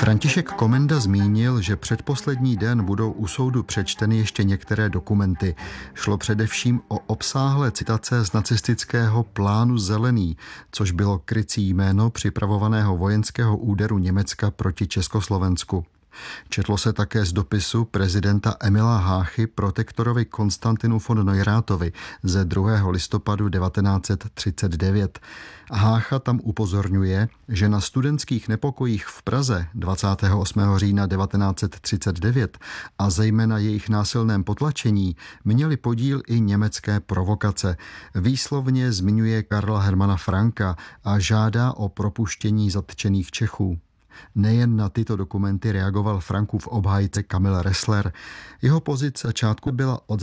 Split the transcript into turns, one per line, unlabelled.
František Komenda zmínil, že předposlední den budou u soudu přečteny ještě některé dokumenty. Šlo především o obsáhlé citace z nacistického plánu Zelený, což bylo krycí jméno připravovaného vojenského úderu Německa proti Československu. Četlo se také z dopisu prezidenta Emila Háchy protektorovi Konstantinu von Neuráthovi ze 2. listopadu 1939. Hácha tam upozorňuje, že na studentských nepokojích v Praze 28. října 1939 a zejména jejich násilném potlačení měli podíl i německé provokace. Výslovně zmiňuje Karla Hermana Franka a žádá o propuštění zatčených Čechů. Nejen na tyto dokumenty reagoval Frankův obhájce Kamil Ressler. Jeho pozice začátku byla od